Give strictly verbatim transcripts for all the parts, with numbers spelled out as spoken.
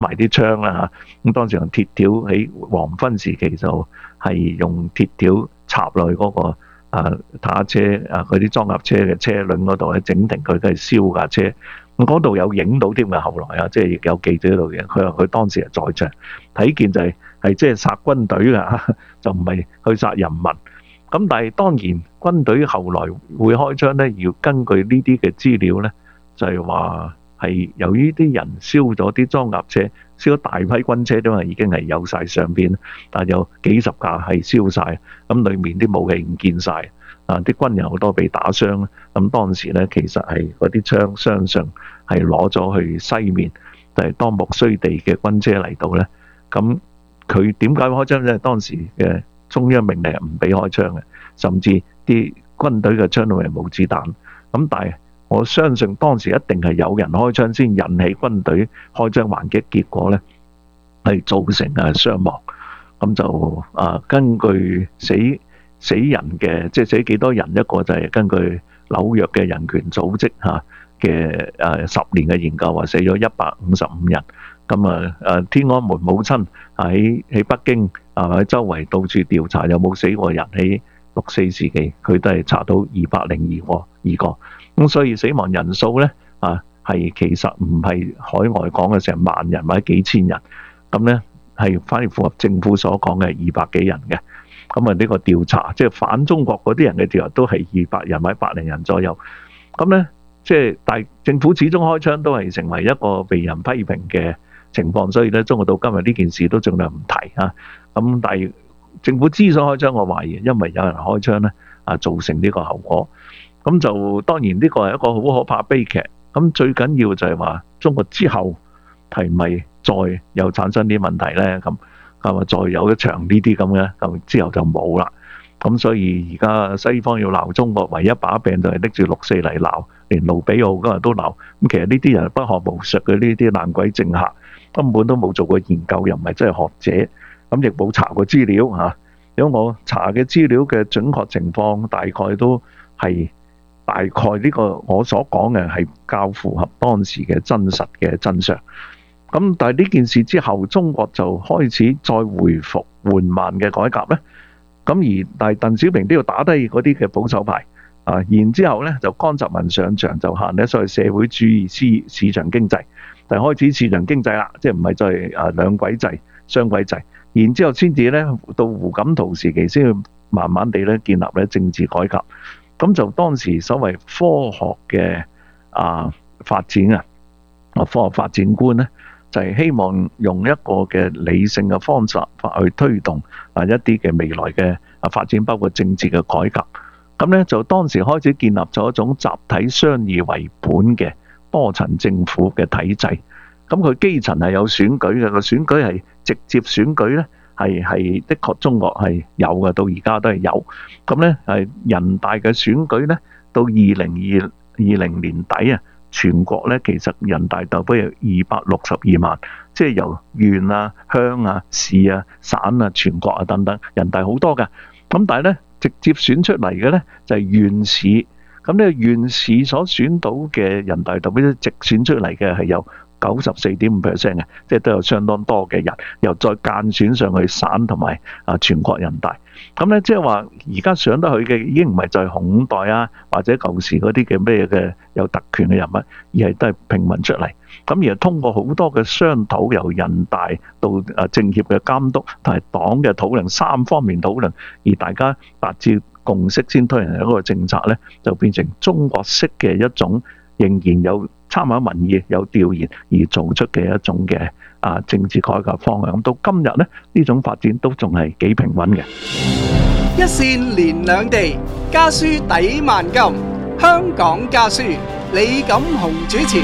埋啲窗啦嚇。咁當時用鐵條，喺黃昏時期就係用鐵條插落去嗰個啊坦克車啊嗰啲裝甲車嘅車輪嗰度咧，整停佢，跟住燒架車。咁嗰度有影到添嘅，後來啊，即係亦有記者喺度嘅。佢話佢當時係在場睇見，就係係即係殺軍隊㗎，就唔係去殺人民。咁但係當然軍隊後來會開槍咧，要根據呢啲嘅資料咧，就係話係由於啲人燒咗啲裝甲車，燒咗大批軍車，因為已經係有晒相片，但係有幾十架係燒晒，咁裡面啲武器唔見晒，啊啲軍人好多被打傷。咁當時咧其實係嗰啲槍相信係攞咗去西面，就係當木須地嘅軍車嚟到咧。咁佢點解開槍？因為當時嘅中央命令係唔俾開槍嘅，甚至啲軍隊嘅槍都係冇子彈。咁但係我相信當時一定係有人開槍先引起軍隊開槍還擊，結果咧係造成啊傷亡。咁就啊根據死死人嘅，即係死幾多人，一個就係根據紐約嘅人權組織嚇嘅誒十年嘅研究話死咗一百五十五人。咁啊誒天安門母親喺喺北京啊喺周圍到處調查有冇死過人，喺六四時期佢都係查到二百零二個二個。咁所以死亡人數咧啊係其實唔係海外講嘅成萬人或者幾千人，咁咧係反而符合政府所講嘅二百幾人嘅。咁啊呢個調查即係反中國嗰啲人嘅調查都係二百人或者百零人左右。咁咧即係但係政府始終開槍都係成為一個被人批評嘅情況，所以咧中國到今日呢件事都盡量唔提啊。咁但係政府之所以開槍，我懷疑因為有人開槍咧啊，造成呢個後果。咁就當然呢個係一個好可怕悲劇。咁最緊要就係話中國之後係咪再又產生啲問題咧？咁係咪再有一場呢啲咁嘅？咁之後就冇啦。咁所以而家西方要鬧中國，唯一把柄就係拎住六四嚟鬧，連盧比奧今日都鬧。咁其實呢啲人不學無術嘅，呢啲爛鬼政客根本都冇做過研究，又唔係真係學者，咁亦冇查過資料嚇。如果我查嘅資料嘅準確情況，大概都係大概呢個我所講嘅係較符合當時嘅真實嘅真相。咁但係呢件事之後，中國就開始再回復緩慢嘅改革咧。咁而但係鄧小平都要打低嗰啲嘅保守派啊，然之後咧就江澤民上場就行咧所謂社會主義市市場經濟，就開始市場經濟啦，即係唔係再係啊兩軌制、雙軌制，然之後先至咧到胡錦濤時期先去慢慢地咧建立咧政治改革。咁就當時所謂科學嘅啊發展啊，啊科學發展觀咧，就係希望用一個嘅理性嘅方法去推動啊一啲嘅未來嘅啊發展，包括政治嘅改革。咁咧就當時開始建立咗一種集體商議為本嘅多層政府嘅體制。咁佢基層係有選舉嘅，個選舉係直接選舉咧，係係的確中國係有嘅，到而家都係有。咁咧係人大嘅選舉咧，到二零二二零年底啊，全國咧其實人大代表有二百六十二萬，即係由縣啊、鄉啊、市啊、省啊、全國啊等等，人大好多㗎。咁但係咧直接選出嚟嘅咧就係縣市。咁呢個縣市所選到嘅人大代表直選出嚟嘅係有九十四點五 percent 嘅，即係都有相當多嘅人，又再間選上去省同埋啊全國人大。咁咧即係話而家上得去嘅已經唔係就係紅五代啊，或者舊時嗰啲嘅咩嘅有特權嘅人物，而係都係平民出嚟。咁而通過好多嘅商討，由人大到啊政協嘅監督同埋黨嘅討論，三方面討論，而大家達至共識先推行一個政策咧，就變成中國式嘅一種仍然有參考民意、有調研而做出嘅一種嘅啊政治改革方向。咁到今日咧，呢種發展都仲係幾平穩嘅。 一線連兩地，家書抵萬金。香港家書，李錦雄主持。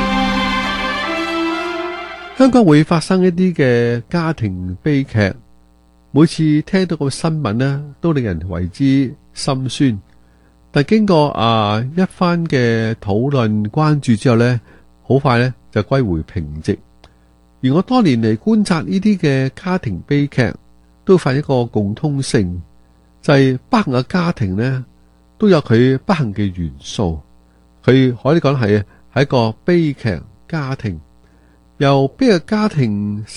香港會發生一啲嘅家庭悲劇，每次聽到個新聞呢，都令人為之心酸。但經過啊一番嘅討論關注之後呢，好快呢就歸回平靜。而我多年嚟觀察呢啲嘅家庭悲劇，都發現一個共通性，就係不幸嘅家庭呢都有佢不幸嘅元素。佢可以講係係一個悲劇家庭。 由邊個家庭